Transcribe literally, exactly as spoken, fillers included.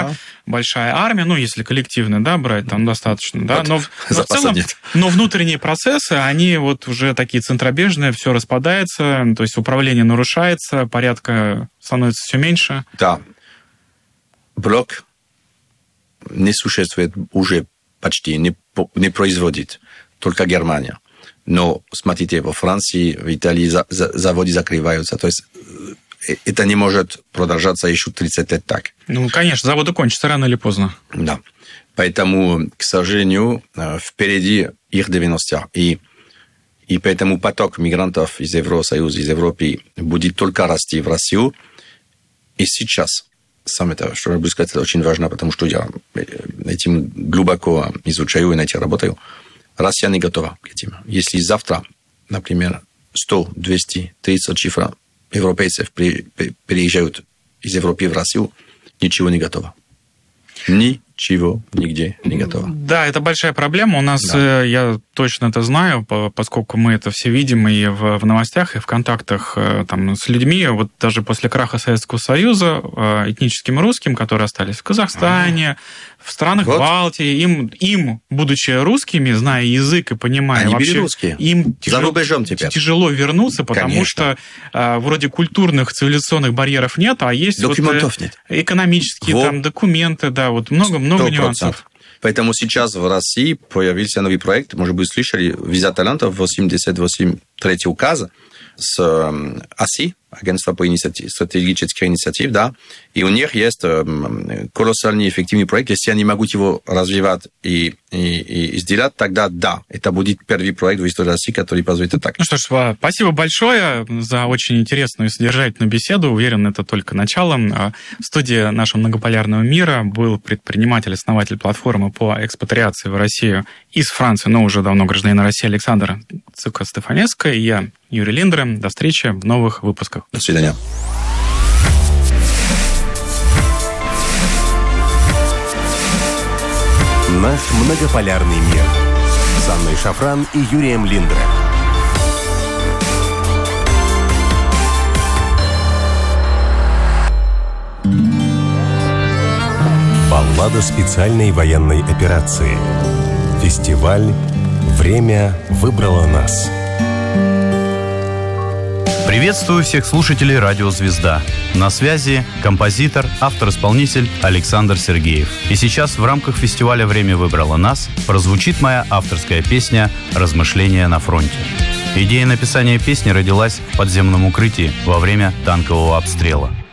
да. большая армия, ну, если коллективно, да, брать, там достаточно, да, вот, но, но в целом, нет. но внутренние процессы, они вот уже такие центробежные, все распадается, то есть управление нарушается, порядка становится все меньше. Да. Блок не существует уже почти, не, не производит, только Германия. Но, смотрите, во Франции, в Италии за, за, заводы закрываются. То есть это не может продолжаться еще тридцать лет так. Ну, конечно, заводы кончатся рано или поздно. Да. Поэтому, к сожалению, впереди их девяносто. И, и поэтому поток мигрантов из Евросоюза, из Европы будет только расти в Россию. И сейчас, сам это, что я буду сказать, это очень важно, потому что я этим глубоко изучаю и на этим работаю. Россия не готова к этим. Если завтра, например, сто, двести, триста цифра европейцев переезжают из Европы в Россию, ничего не готово. Ничего нигде не готово. Да, это большая проблема. У нас, да. я точно это знаю, поскольку мы это все видим и в, в новостях, и в контактах там, с людьми. Вот даже после краха Советского Союза этническим русским, которые остались в Казахстане, ага. в странах вот. Балтии, им, им, будучи русскими, зная язык и понимая Они вообще, русские. им тяжело, тяжело вернуться, потому Конечно. что а, вроде культурных, цивилизационных барьеров нет, а есть документов вот, нет. экономические вот. Там, документы, да, вот много-много нюансов. Поэтому сейчас в России появился новый проект, может быть, слышали, «Виза талантов», восемьдесят восемь третий указ с АСИ, Агентство по инициатив, стратегических инициатив, да, и у них есть колоссальный эффективный проект. Если они могут его развивать и, и, и сделать, тогда да, это будет первый проект в истории России, который позволит это так. Ну что ж, спасибо большое за очень интересную и содержательную беседу. Уверен, это только начало. В студии нашего многополярного мира был предприниматель, основатель платформы по экспатриации в Россию из Франции, но уже давно гражданин России Александр Цыко-Стефанеско, и я, Юрий Линдер. До встречи в новых выпусках. До свидания. Наш многополярный мир с Анной Шафран и Юрием Линдером. Баллада специальной военной операции. Фестиваль «Время выбрало нас». Приветствую всех слушателей «Радио Звезда». На связи композитор, автор-исполнитель Александр Сергеев. И сейчас в рамках фестиваля «Время выбрало нас» прозвучит моя авторская песня «Размышления на фронте». Идея написания песни родилась в подземном укрытии во время танкового обстрела.